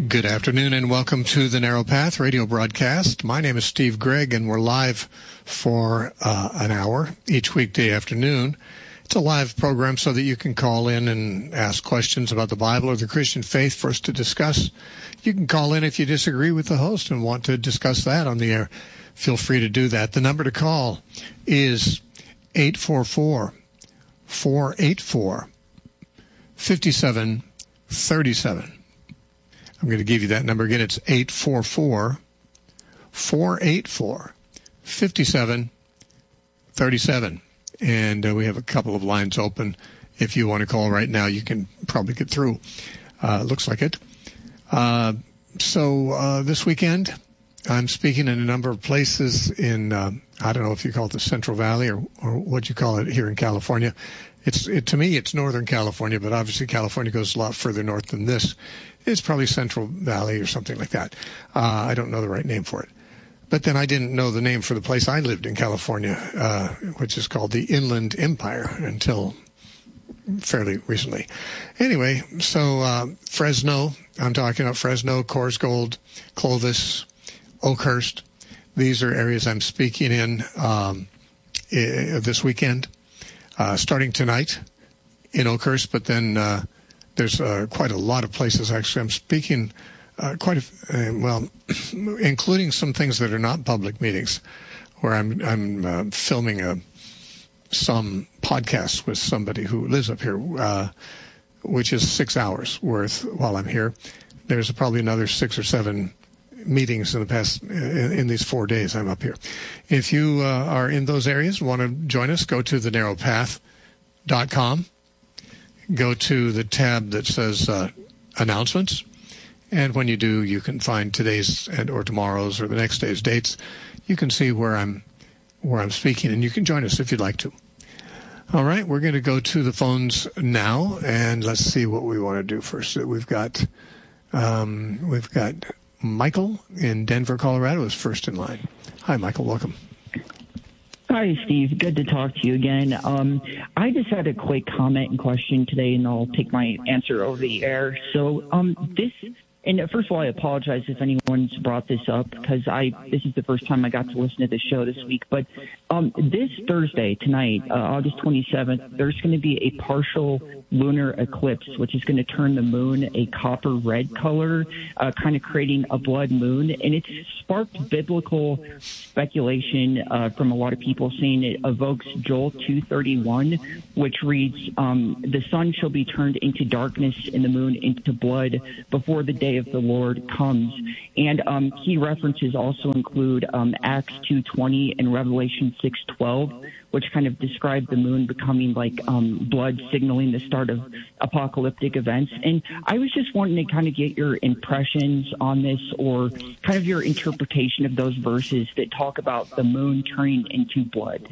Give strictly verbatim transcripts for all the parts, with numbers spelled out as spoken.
Good afternoon and welcome to the Narrow Path radio broadcast. My name is Steve Gregg and we're live for uh, an hour each weekday afternoon. It's a live program so that you can call in and ask questions about the Bible or the Christian faith for us to discuss. You can call in if you disagree with the host and want to discuss that on the air. Feel free to do that. The number to call is eight four four, four eight four, five seven three seven. I'm going to give you that number again. It's eight four four, four eight four, five seven three seven. And uh, we have a couple of lines open. If you want to call right now, you can probably get through. Uh, looks like it. Uh, so uh, this weekend, I'm speaking in a number of places in, uh, I don't know if you call it the Central Valley or, or what you call it here in California. It's it, to me, it's Northern California, but obviously California goes a lot further north than this. It's probably Central Valley or something like that. Uh, I don't know the right name for it. But then I didn't know the name for the place I lived in California, uh, which is called the Inland Empire until fairly recently. Anyway, so uh, Fresno, I'm talking about Fresno, Corsgold, Clovis, Oakhurst. These are areas I'm speaking in um, I- this weekend, uh, starting tonight in Oakhurst, but then uh, there's uh, quite a lot of places actually I'm speaking Uh, quite a, uh, well, including some things that are not public meetings, where I'm I'm uh, filming a some podcasts with somebody who lives up here, uh, which is six hours worth while I'm here. There's probably another six or seven meetings in the past in, in these four days I'm up here. If you uh, are in those areas, want to join us, go to the narrow path dot com. Go to the tab that says uh, announcements. And when you do, you can find today's and or tomorrow's or the next day's dates. You can see where I'm where I'm speaking, and you can join us if you'd like to. All right, we're going to go to the phones now, and let's see what we want to do first. We've got um, we've got Michael in Denver, Colorado, is first in line. Hi, Michael. Welcome. Hi, Steve. Good to talk to you again. Um, I just had a quick comment and question today, and I'll take my answer over the air. So um, this. And first of all, I apologize if anyone's brought this up because I this is the first time I got to listen to the show this week. But um, this Thursday, tonight, uh, August twenty-seventh, there's going to be a partial lunar eclipse, which is going to turn the moon a copper red color, uh, kind of creating a blood moon. And it's sparked biblical speculation uh, from a lot of people saying it evokes Joel two thirty-one, which reads, um, the sun shall be turned into darkness and the moon into blood before the day of the Lord comes. And um, key references also include um, Acts two twenty and Revelation six twelve, which kind of describe the moon becoming like um, blood signaling the start of apocalyptic events. And I was just wanting to kind of get your impressions on this, or kind of your interpretation of those verses that talk about the moon turning into blood.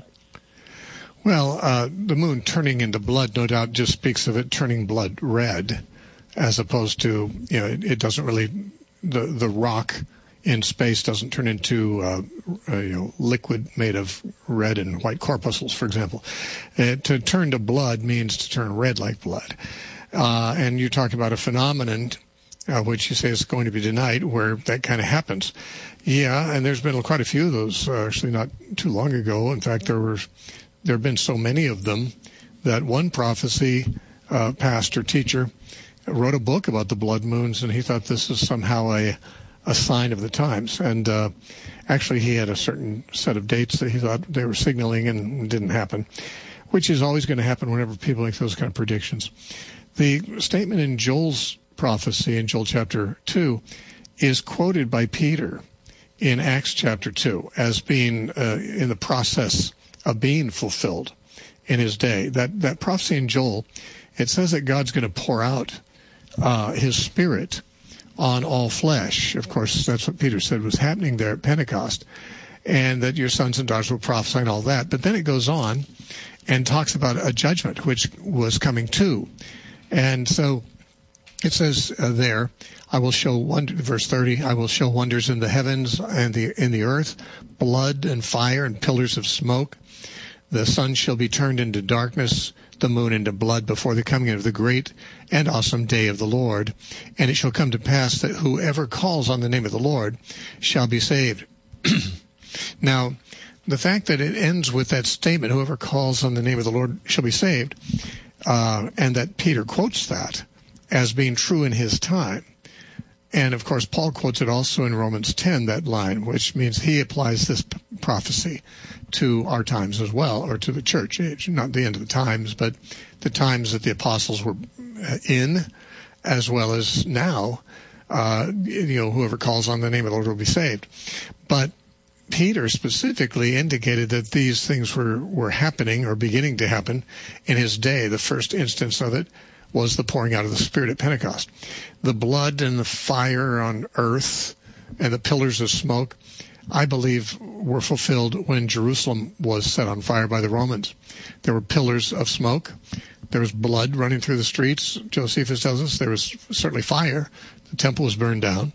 Well, uh, the moon turning into blood, no doubt, just speaks of it turning blood red, as opposed to, you know, it, it doesn't really, the, the rock in space doesn't turn into uh, uh, you know, liquid made of red and white corpuscles, for example. Uh, to turn to blood means to turn red like blood. Uh, and you talk about a phenomenon, uh, which you say is going to be tonight, where that kind of happens. Yeah, and there's been quite a few of those, uh, actually not too long ago. In fact, there were there have been so many of them that one prophecy uh, pastor, teacher, wrote a book about the blood moons, and he thought this is somehow a a sign of the times. And uh, actually, he had a certain set of dates that he thought they were signaling, and it didn't happen, which is always going to happen whenever people make those kind of predictions. The statement in Joel's prophecy in Joel chapter two is quoted by Peter in Acts chapter two as being uh, in the process of being fulfilled in his day. That, that prophecy in Joel, it says that God's going to pour out uh, his Spirit on all flesh. Of course, that's what Peter said was happening there at Pentecost, and that your sons and daughters will prophesy and all that. But then it goes on and talks about a judgment which was coming too. And so it says uh, there, I will show wonder, verse thirty, I will show wonders in the heavens and the in the earth, blood and fire and pillars of smoke. The sun shall be turned into darkness, the moon into blood before the coming of the great and awesome day of the Lord. And it shall come to pass that whoever calls on the name of the Lord shall be saved. Now, the fact that it ends with that statement, whoever calls on the name of the Lord shall be saved, uh, and that Peter quotes that as being true in his time. And, of course, Paul quotes it also in Romans ten, that line, which means he applies this p- prophecy to our times as well, or to the church age. Not the end of the times, but the times that the apostles were in, as well as now. Uh, you know, whoever calls on the name of the Lord will be saved. But Peter specifically indicated that these things were, were happening or beginning to happen in his day. The first instance of it was the pouring out of the Spirit at Pentecost. The blood and the fire on earth and the pillars of smoke, I believe, were fulfilled when Jerusalem was set on fire by the Romans. There were pillars of smoke. There was blood running through the streets. Josephus tells us there was certainly fire. The temple was burned down.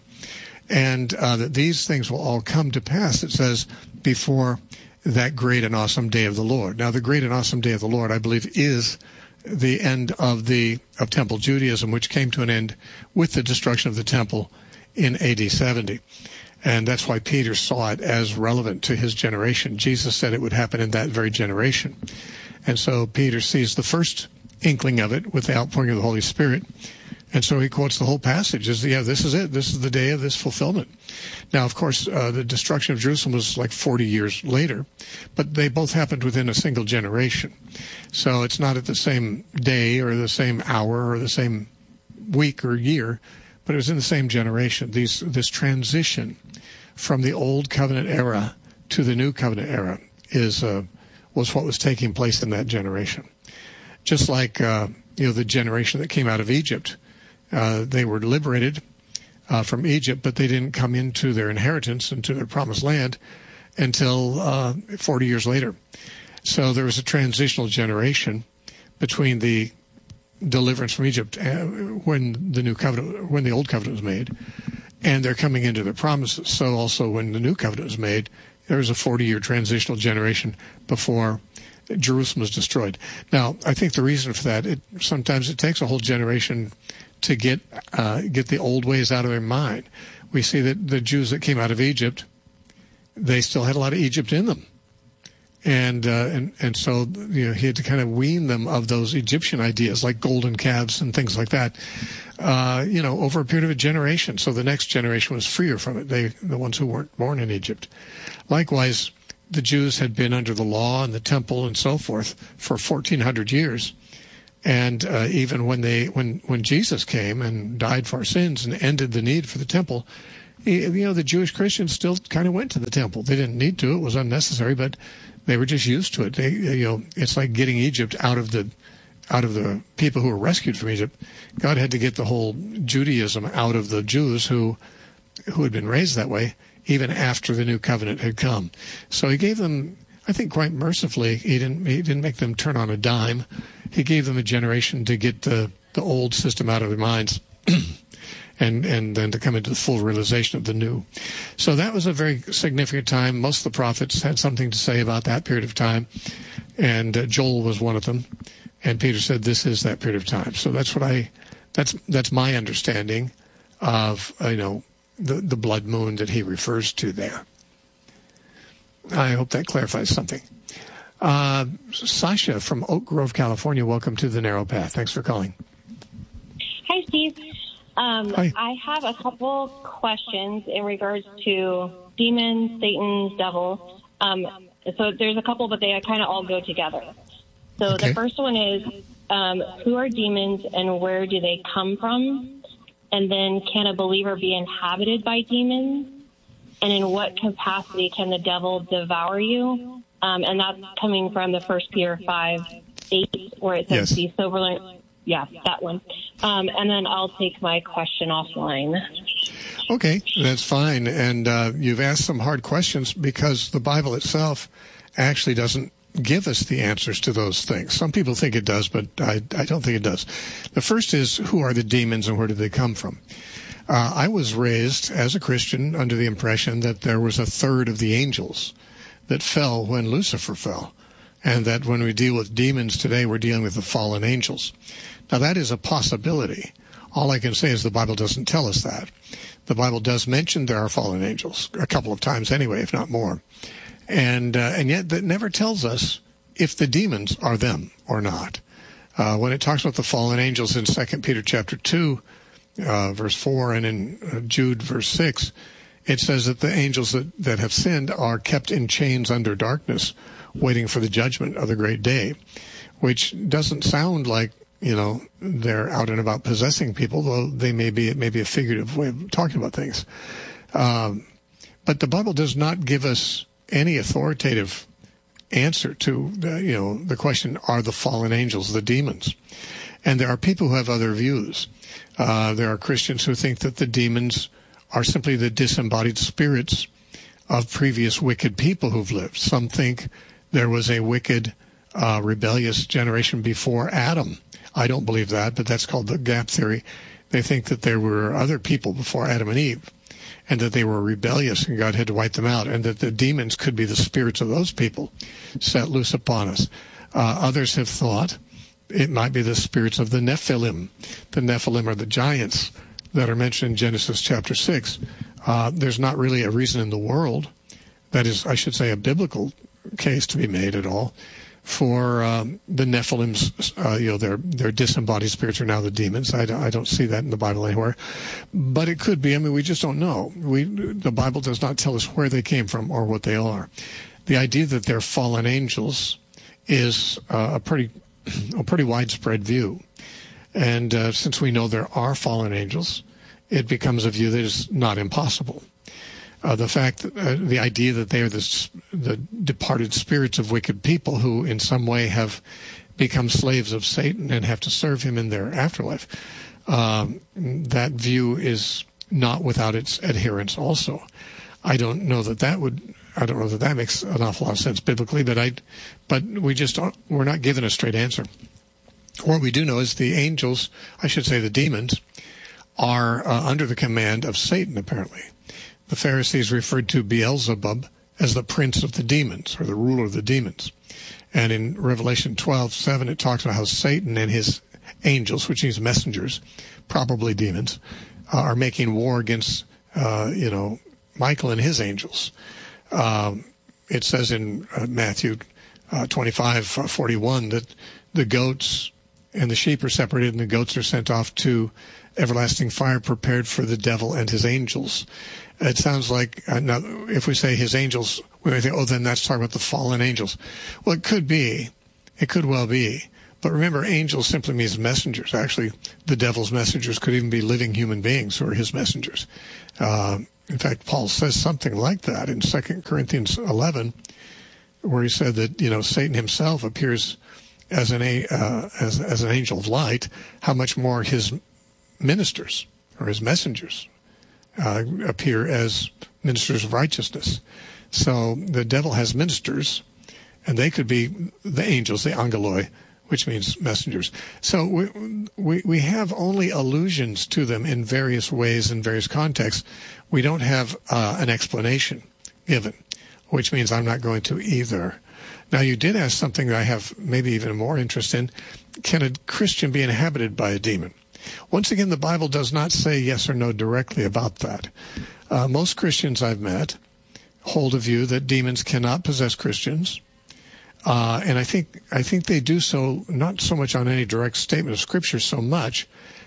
And uh, that these things will all come to pass, it says, before that great and awesome day of the Lord. Now, the great and awesome day of the Lord, I believe, is the end of the of Temple Judaism, which came to an end with the destruction of the temple in A D seventy. And that's why Peter saw it as relevant to his generation. Jesus said it would happen in that very generation. And so Peter sees the first inkling of it with the outpouring of the Holy Spirit. And so he quotes the whole passage as, yeah, this is it. This is the day of this fulfillment. Now, of course, uh, the destruction of Jerusalem was like forty years later, but they both happened within a single generation. So it's not at the same day or the same hour or the same week or year, but it was in the same generation. These, this transition from the old covenant era to the new covenant era is uh, was what was taking place in that generation. Just like uh, you know the generation that came out of Egypt. Uh, they were liberated uh, from Egypt, but they didn't come into their inheritance, into their promised land, until uh, forty years later. So there was a transitional generation between the deliverance from Egypt uh, when the new covenant, when the old covenant was made, and they're coming into their promises. So also when the new covenant was made, there was a forty-year transitional generation before Jerusalem was destroyed. Now, I think the reason for that, it, sometimes it takes a whole generation to get uh, get the old ways out of their mind. We see that the Jews that came out of Egypt, they still had a lot of Egypt in them. And, uh, and and so you know he had to kind of wean them of those Egyptian ideas like golden calves and things like that, uh, you know, over a period of a generation. So the next generation was freer from it, they the ones who weren't born in Egypt. Likewise, the Jews had been under the law and the temple and so forth for fourteen hundred years. And uh, even when they when, when Jesus came and died for our sins and ended the need for the temple, you know, the Jewish Christians still kind of went to the temple. They didn't need to; it was unnecessary, but they were just used to it. They, you know, it's like getting Egypt out of the out of the people who were rescued from Egypt. God had to get the whole Judaism out of the Jews who who had been raised that way, even after the new covenant had come. So He gave them, I think, quite mercifully. He didn't he didn't make them turn on a dime. He gave them a generation to get the, the old system out of their minds and, and then to come into the full realization of the new. So that was a very significant time. Most of the prophets had something to say about that period of time, and uh, Joel was one of them. And Peter said, this is that period of time. So that's what I, that's that's my understanding of, uh, you know, the, the blood moon that he refers to there. I hope that clarifies something. Uh, Sasha from Oak Grove, California, welcome to the Narrow Path. Thanks for calling. Hi, Steve. Um, Hi. I have a couple questions in regards to demons, Satan, devil. Um, so there's a couple, but they kind of all go together. So Okay. the first one is, um, who are demons and where do they come from? And then, can a believer be inhabited by demons? And in what capacity can the devil devour you? Um, and that's coming from the First Peter five eight, where it says, Yes. "Be sober." Yeah, that one. Um, and then I'll take my question offline. Okay, that's fine. And uh, you've asked some hard questions because the Bible itself actually doesn't give us the answers to those things. Some people think it does, but I, I don't think it does. The first is, who are the demons and where do they come from? Uh, I was raised as a Christian under the impression that there was a third of the angels that fell when Lucifer fell. and that when we deal with demons today, we're dealing with the fallen angels. Now, that is a possibility. All I can say is the Bible doesn't tell us that. The Bible does mention there are fallen angels, a couple of times anyway, if not more. And uh, and yet that never tells us if the demons are them or not. Uh, when it talks about the fallen angels in Second Peter chapter two, uh, verse four, and in uh, Jude verse six, it says that the angels that, that have sinned are kept in chains under darkness, waiting for the judgment of the great day, which doesn't sound like, you know, they're out and about possessing people, though they may be, it may be a figurative way of talking about things. Um, but the Bible does not give us any authoritative answer to, the, you know, the question, are the fallen angels the demons? And there are people who have other views. Uh, there are Christians who think that the demons are simply the disembodied spirits of previous wicked people who've lived. Some think there was a wicked, uh, rebellious generation before Adam. I don't believe that, but that's called the gap theory. They think that there were other people before Adam and Eve, and that they were rebellious and God had to wipe them out, and that the demons could be the spirits of those people set loose upon us. Uh, others have thought it might be the spirits of the Nephilim. The Nephilim are the giants that are mentioned in Genesis chapter six. Uh, there's not really a reason in the world, that is, I should say, a biblical case to be made at all, for um, the Nephilims, uh, you know, their their disembodied spirits are now the demons. I, I don't see that in the Bible anywhere, but it could be. I mean, we just don't know. We the Bible does not tell us where they came from or what they are. The idea that they're fallen angels is uh, a pretty a pretty widespread view, and uh, since we know there are fallen angels, it becomes a view that is not impossible. Uh, the fact, that, uh, the idea that they are the, the departed spirits of wicked people who in some way have become slaves of Satan and have to serve him in their afterlife, um, that view is not without its adherents also. I don't know that that would, I don't know that that makes an awful lot of sense biblically, but I, but we just don't, we're not given a straight answer. What we do know is the angels, I should say the demons, are uh, under the command of Satan, apparently. The Pharisees referred to Beelzebub as the prince of the demons, or the ruler of the demons. And in Revelation twelve seven, it talks about how Satan and his angels, which means messengers, probably demons, uh, are making war against, uh, you know, Michael and his angels. Um, it says in uh, Matthew uh, twenty-five forty-one that the goats and the sheep are separated and the goats are sent off to everlasting fire prepared for the devil and his angels. It sounds like, uh, now, if we say his angels, we may think, oh, then that's talking about the fallen angels. Well, it could be. It could well be. But remember, angels simply means messengers. Actually, the devil's messengers could even be living human beings who are his messengers. Uh, in fact, Paul says something like that in Second Corinthians eleven, where he said that, you know, Satan himself appears as an, uh, as, as an angel of light. How much more his ministers or his messengers Uh, appear as ministers of righteousness. So the devil has ministers, and they could be the angels, the angeloi, which means messengers. So we, we, we have only allusions to them in various ways, in various contexts. We don't have uh, an explanation given, which means I'm not going to either. Now, you did ask something that I have maybe even more interest in. Can a Christian be inhabited by a demon? Once again, the Bible does not say yes or no directly about that. Uh, most Christians I've met hold a view that demons cannot possess Christians, uh, and I think I think they do so not so much on any direct statement of Scripture so much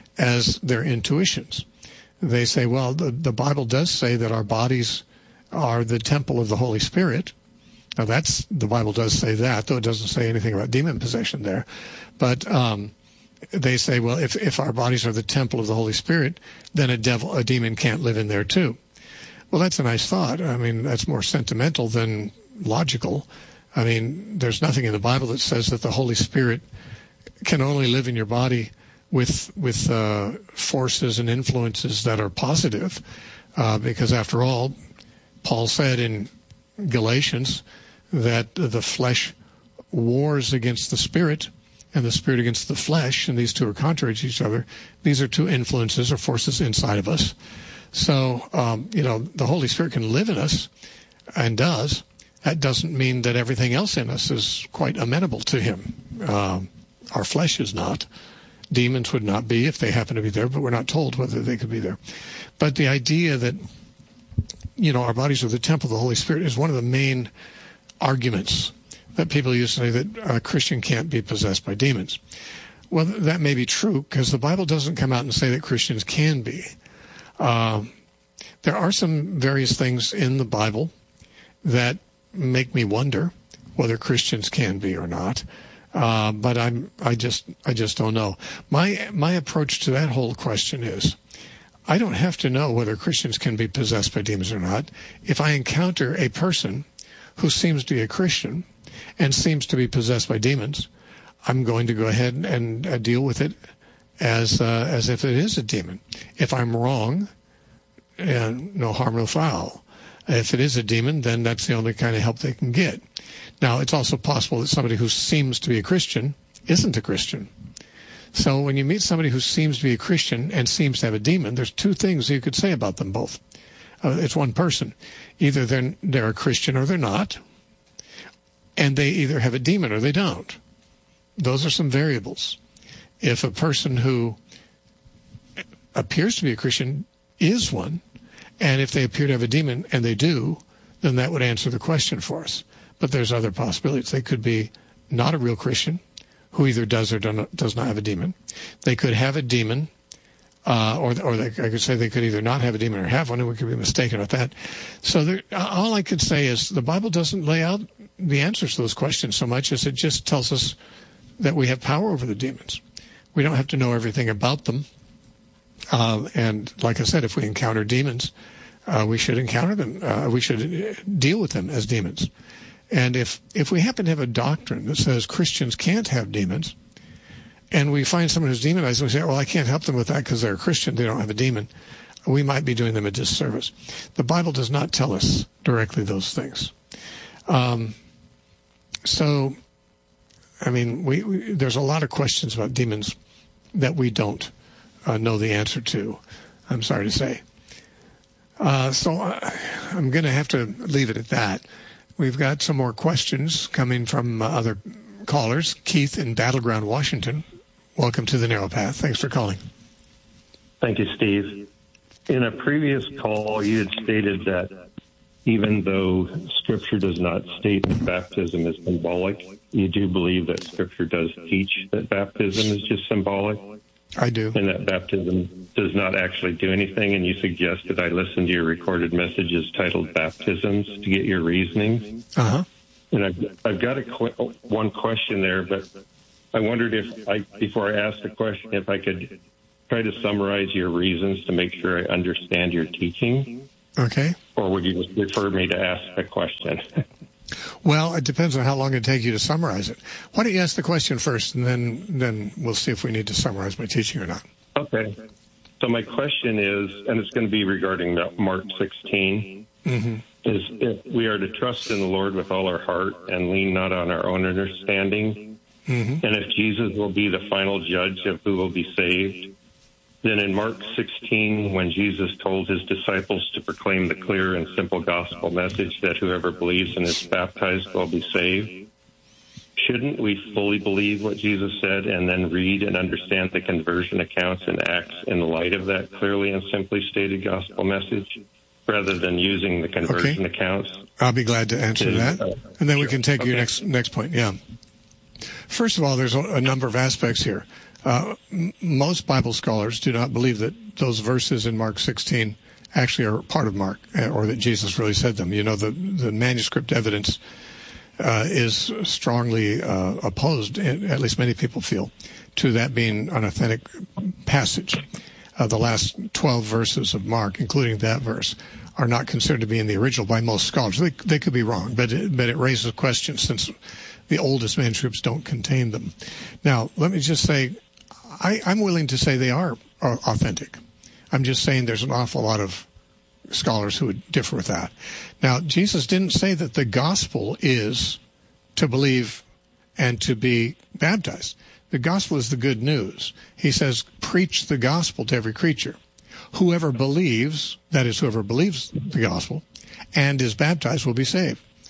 as their intuitions. They say, well, the, the Bible does say that our bodies are the temple of the Holy Spirit. Now, that's the Bible does say that, though it doesn't say anything about demon possession there. But um, they say, well, if, if our bodies are the temple of the Holy Spirit, then a devil, a demon can't live in there too. Well, that's a nice thought. I mean, that's more sentimental than logical. I mean, there's nothing in the Bible that says that the Holy Spirit can only live in your body with with uh, forces and influences that are positive, uh, because after all, Paul said in Galatians that the flesh wars against the spirit, and the spirit against the flesh, and these two are contrary to each other. These are two influences or forces inside of us. So, um, you know, the Holy Spirit can live in us, and does, that doesn't mean that everything else in us is quite amenable to him. Uh, our flesh is not. Demons would not be if they happen to be there, but we're not told whether they could be there. But the idea that, you know, our bodies are the temple of the Holy Spirit is one of the main arguments that people use to say that a Christian can't be possessed by demons. Well, that may be true because the Bible doesn't come out and say that Christians can be. Uh, there are some various things in the Bible that make me wonder whether Christians can be or not. Uh, but I'm, I just, I just don't know. My, my approach to that whole question is, I don't have to know whether Christians can be possessed by demons or not. If I encounter a person who seems to be a Christian and seems to be possessed by demons, I'm going to go ahead and uh, deal with it as, uh, as if it is a demon. If I'm wrong, and no harm, no foul. If it is a demon, then that's the only kind of help they can get. Now, it's also possible that somebody who seems to be a Christian isn't a Christian. So when you meet somebody who seems to be a Christian and seems to have a demon, there's two things you could say about them both. Uh, it's one person. Either they're, they're a Christian or they're not, and they either have a demon or they don't. Those are some variables. If a person who appears to be a Christian is one, and if they appear to have a demon, and they do, then that would answer the question for us. But there's other possibilities. They could be not a real Christian, who either does or does not have a demon. They could have a demon, uh, or or they, I could say they could either not have a demon or have one, and we could be mistaken about that. So there, all I could say is the Bible doesn't lay out the answers to those questions so much as it just tells us that we have power over the demons. We don't have to know everything about them. Uh, and like I said, if we encounter demons, uh, we should encounter them. Uh, we should deal with them as demons. And if, if we happen to have a doctrine that says Christians can't have demons, and we find someone who's demonized, and we say, well, I can't help them with that because they're a Christian, they don't have a demon, we might be doing them a disservice. The Bible does not tell us directly those things. Um, so, I mean, we, we there's a lot of questions about demons that we don't uh, know the answer to, I'm sorry to say. Uh, so I, I'm going to have to leave it at that. We've got some more questions coming from uh, other callers. Keith in Battleground, Washington. Welcome to the Narrow Path. Thanks for calling. Thank you, Steve. In a previous call, you had stated that even though Scripture does not state that baptism is symbolic, you do believe that Scripture does teach that baptism is just symbolic? I do. And that baptism does not actually do anything, and you suggested I listen to your recorded messages titled Baptisms to get your reasoning. Uh-huh. And I've, I've got a qu- one question there, but I wondered if I, before I asked the question, if I could try to summarize your reasons to make sure I understand your teaching. Okay. Or would you just refer me to ask the question? Well, it depends on how long it takes you to summarize it. Why don't you ask the question first, and then then we'll see if we need to summarize my teaching or not. Okay. So my question is, and it's going to be regarding Mark sixteen, mm-hmm. is if we are to trust in the Lord with all our heart and lean not on our own understanding, mm-hmm. and if Jesus will be the final judge of who will be saved, then in Mark sixteen, when Jesus told his disciples to proclaim the clear and simple gospel message that whoever believes and is baptized will be saved, shouldn't we fully believe what Jesus said and then read and understand the conversion accounts and Acts in light of that clearly and simply stated gospel message, rather than using the conversion okay. accounts? I'll be glad to answer to, that. Uh, and then sure. we can take okay. your next next point. Yeah. First of all, there's a, a number of aspects here. Uh, m- most Bible scholars do not believe that those verses in Mark sixteen actually are part of Mark, or that Jesus really said them. You know, the, the manuscript evidence uh, is strongly uh, opposed, at least many people feel, to that being an authentic passage. Uh, the last twelve verses of Mark, including that verse, are not considered to be in the original by most scholars. They, they could be wrong, but it, but it raises questions since the oldest manuscripts don't contain them. Now, let me just say, I, I'm willing to say they are, are authentic. I'm just saying there's an awful lot of scholars who would differ with that. Now, Jesus didn't say that the gospel is to believe and to be baptized. The gospel is the good news. He says, preach the gospel to every creature. Whoever believes, that is, whoever believes the gospel and is baptized will be saved.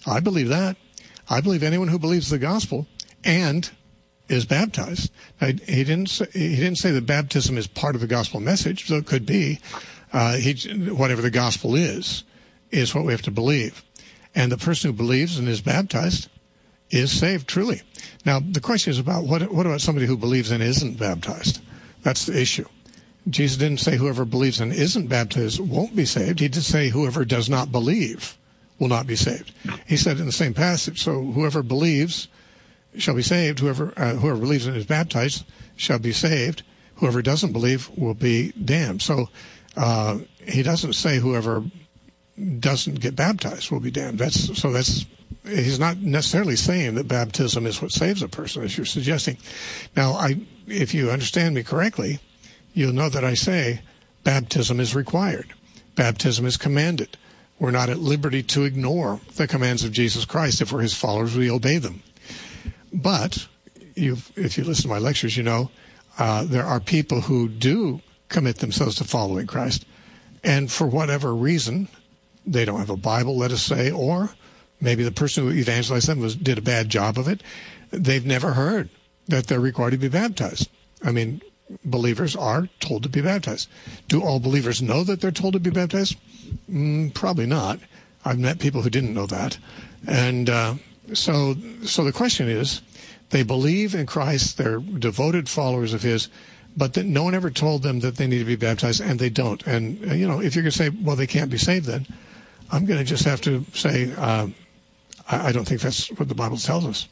I believe that. I believe anyone who believes the gospel and is baptized. Now, he didn't say, he didn't say that baptism is part of the gospel message, so it could be. Uh, he, whatever the gospel is, is what we have to believe. And the person who believes and is baptized is saved truly. Now, the question is about what, what about somebody who believes and isn't baptized? That's the issue. Jesus didn't say whoever believes and isn't baptized won't be saved. He did say whoever does not believe will not be saved. He said in the same passage, so whoever believes shall be saved. Whoever uh, whoever believes and is baptized shall be saved. Whoever doesn't believe will be damned. So uh, he doesn't say whoever doesn't get baptized will be damned. That's so that's he's not necessarily saying that baptism is what saves a person, as you're suggesting. Now, I if you understand me correctly, you'll know that I say baptism is required. Baptism is commanded. We're not at liberty to ignore the commands of Jesus Christ. If we're his followers, we obey them. But you've, if you listen to my lectures, you know uh, there are people who do commit themselves to following Christ. And for whatever reason, they don't have a Bible, let us say, or maybe the person who evangelized them was, did a bad job of it. They've never heard that they're required to be baptized. I mean, believers are told to be baptized. Do all believers know that they're told to be baptized? Mm, probably not. I've met people who didn't know that. And uh, so so the question is, they believe in Christ, they're devoted followers of his, but that no one ever told them that they need to be baptized, and they don't. And, uh, you know, if you're going to say, well, they can't be saved then, I'm going to just have to say, uh, I, I don't think that's what the Bible tells us.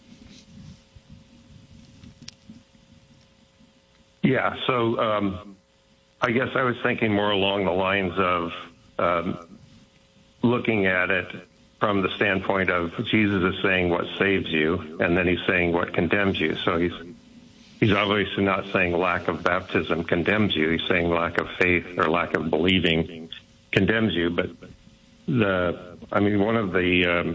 Yeah, so um, I guess I was thinking more along the lines of um, looking at it from the standpoint of Jesus is saying what saves you, and then he's saying what condemns you. So he's he's obviously not saying lack of baptism condemns you. He's saying lack of faith or lack of believing condemns you. But the I mean, one of the um,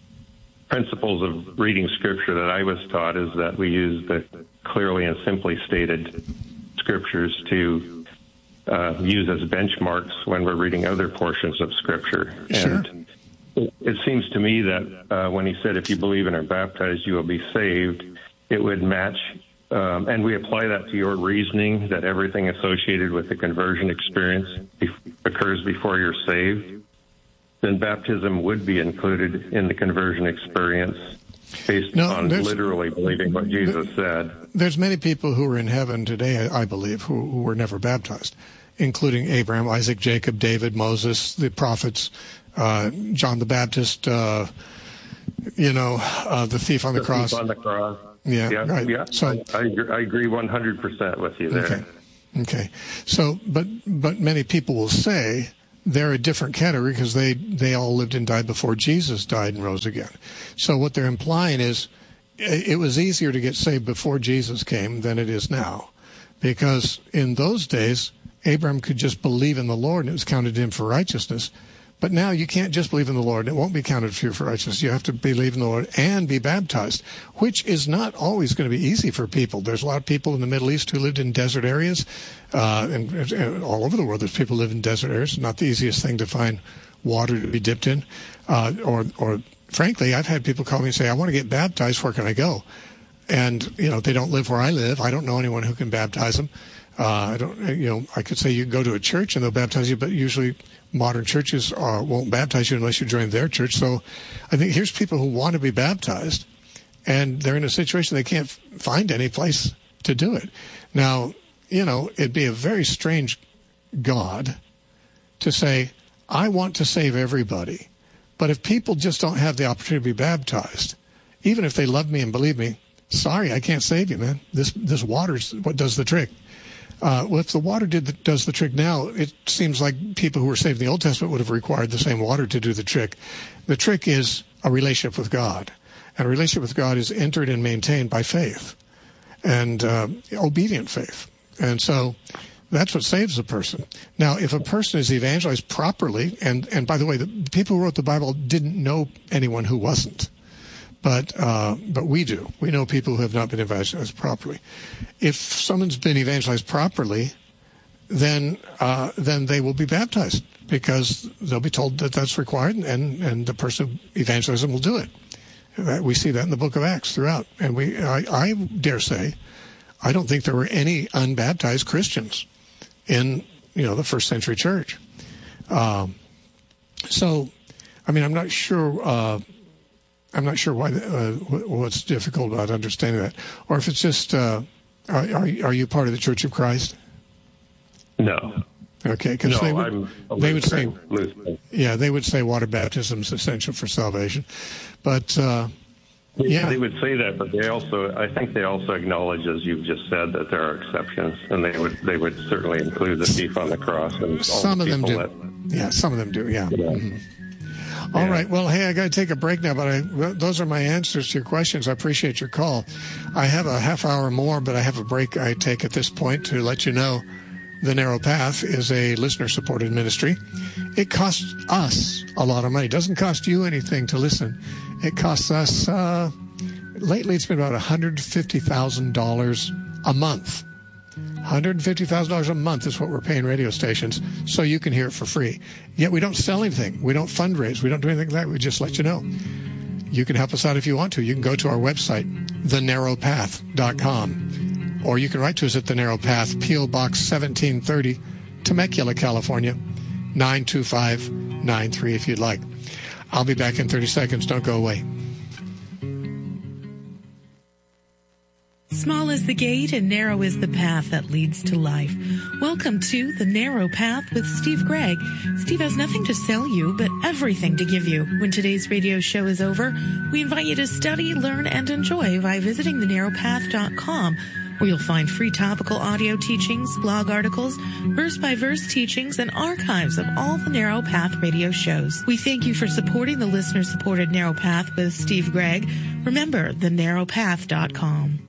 principles of reading Scripture that I was taught is that we use the clearly and simply stated Scriptures to uh, use as benchmarks when we're reading other portions of Scripture. Sure. And it, it seems to me that uh, when he said, if you believe and are baptized, you will be saved, it would match, um, and we apply that to your reasoning that everything associated with the conversion experience be- occurs before you're saved, then baptism would be included in the conversion experience based no, on literally believing what Jesus said. There's many people who are in heaven today, I believe, who, who were never baptized, including Abraham, Isaac, Jacob, David, Moses, the prophets, uh, John the Baptist, uh, you know, uh, the thief on the, the cross. Thief on the cross. Yeah, yeah, right. Yeah, so, I, I, I agree one hundred percent with you there. Okay. Okay. So, but but many people will say they're a different category because they, they all lived and died before Jesus died and rose again. So what they're implying is it was easier to get saved before Jesus came than it is now, because in those days, Abraham could just believe in the Lord and it was counted to him for righteousness. But now you can't just believe in the Lord and it won't be counted for you for righteousness. You have to believe in the Lord and be baptized, which is not always going to be easy for people. There's a lot of people in the Middle East who lived in desert areas, uh, and, and all over the world there's people who live in desert areas. It's not the easiest thing to find water to be dipped in. Uh, or, or frankly, I've had people call me and say, I want to get baptized, where can I go? And, you know, they don't live where I live. I don't know anyone who can baptize them. Uh, I don't, you know, I could say you can go to a church and they'll baptize you, but usually modern churches uh, won't baptize you unless you join their church. So I think here's people who want to be baptized, and they're in a situation they can't find any place to do it. Now, you know, it'd be a very strange God to say, I want to save everybody, but if people just don't have the opportunity to be baptized, even if they love me and believe me, sorry, I can't save you, man. This this water's what does the trick. Uh, well, if the water did the, does the trick now, it seems like people who were saved in the Old Testament would have required the same water to do the trick. The trick is a relationship with God. And a relationship with God is entered and maintained by faith and uh, obedient faith. And so that's what saves a person. Now, if a person is evangelized properly, and, and by the way, the people who wrote the Bible didn't know anyone who wasn't. But uh, but we do. We know people who have not been evangelized properly. If someone's been evangelized properly, then uh, then they will be baptized because they'll be told that that's required, and, and the person of evangelism will do it. We see that in the book of Acts throughout. And we, I, I dare say, I don't think there were any unbaptized Christians in, you know, the first century church. Um, so, I mean, I'm not sure. Uh, I'm not sure why. Uh, what's difficult about understanding that, or if it's just. Uh, are, are are you part of the Church of Christ? No. Okay, because no, they would they would say Lutheran. yeah they would say water baptism is essential for salvation, but uh, yeah they would say that, but they also I think they also acknowledge, as you've just said, that there are exceptions, and they would they would certainly include the thief on the cross and all some the of them do. that, yeah, some of them do. Yeah. yeah. Mm-hmm. All yeah. right. Well, hey, I got to take a break now, but I, those are my answers to your questions. I appreciate your call. I have a half hour more, but I have a break I take at this point to let you know. The Narrow Path is a listener-supported ministry. It costs us a lot of money. It doesn't cost you anything to listen. It costs us, uh, lately it's been about one hundred fifty thousand dollars a month. one hundred fifty thousand dollars a month is what we're paying radio stations so you can hear it for free. Yet we don't sell anything. We don't fundraise. We don't do anything like that. We just let you know. You can help us out if you want to. You can go to our website, the narrow path dot com. Or you can write to us at The Narrow Path, P O. Box seventeen thirty, Temecula, California, nine two five nine three if you'd like. I'll be back in thirty seconds. Don't go away. Small is the gate and narrow is the path that leads to life. Welcome to The Narrow Path with Steve Gregg. Steve has nothing to sell you, but everything to give you. When today's radio show is over, we invite you to study, learn, and enjoy by visiting the narrow path dot com, where you'll find free topical audio teachings, blog articles, verse-by-verse teachings, and archives of all the Narrow Path radio shows. We thank you for supporting the listener-supported Narrow Path with Steve Gregg. Remember, the narrow path dot com.